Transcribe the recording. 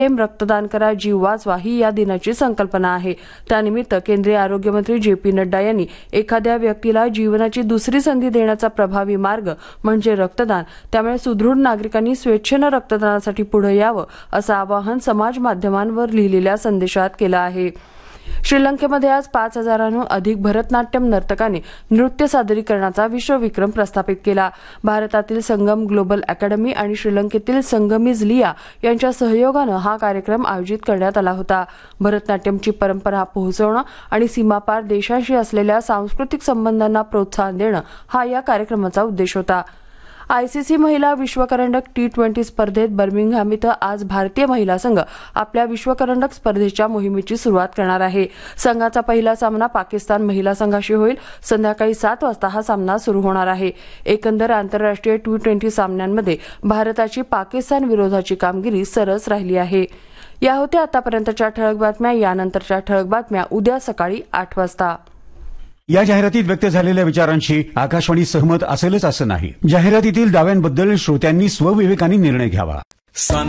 रक्तदान करा जीव वाचवा ही या दिनाची संकल्पना आहे। त्यानिमित्त केंद्रीय आरोग्य मंत्री जे.पी. नड्डा यांनी एखाद्या व्यक्तीला जीवनाची दुसरी संधी देण्याचा प्रभावी मार्ग म्हणजे रक्तदान, त्यामुळे सुदृढ नागरिकांनी स्वेच्छेने रक्तदानासाठी पुढे यावं असं आवाहन समाज माध्यमांवर लिहिलेल्या संदेशात केलं आहे। श्रीलंकेमध्ये आज 5,000हून अधिक भरतनाट्यम नर्तकांनी नृत्य सादरीकरणाचा विश्वविक्रम प्रस्थापित केला। भारतातील संगम ग्लोबल अकॅडमी आणि श्रीलंकेतील संगमीज लिया यांच्या सहयोगानं हा कार्यक्रम आयोजित करण्यात आला होता। भरतनाट्यमची परंपरा पोहोचवणं आणि सीमापार देशांशी असलेल्या सांस्कृतिक संबंधांना प्रोत्साहन देणं हा या कार्यक्रमाचा उद्देश होता। आयसीसी महिला विश्वकरंडक T20 स्पर्धेत बर्मिंगहॅम इथं आज भारतीय महिला संघ आपल्या विश्वकरंडक स्पर्धेच्या मोहिमेची सुरुवात करणार आहे। संघाचा पहिला सामना पाकिस्तान महिला संघाशी होईल। संध्याकाळी 7 वाजता हा सामना सुरू होणार आहे। एकंदर आंतरराष्ट्रीय T20 सामन्यांमध्ये भारताची पाकिस्तान विरोधाची कामगिरी सरस राहिली आहे। या होत्या आतापर्यंतच्या ठळक बातम्या। यानंतरच्या ठळक बातम्या उद्या सकाळी 8 वाजता। या जाहिरातीत व्यक्त झालेल्या विचारांशी आकाशवाणी सहमत असेलच असं नाही। जाहिरातीतील दाव्यांबद्दल श्रोत्यांनी स्वविवेकाने निर्णय घ्यावा।